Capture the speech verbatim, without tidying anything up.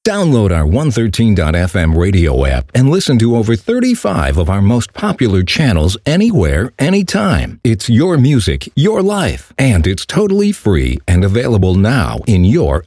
Download our one thirteen dot f m radio app and listen to over thirty-five of our most popular channels anywhere, anytime. It's your music, your life, and it's totally free and available now in your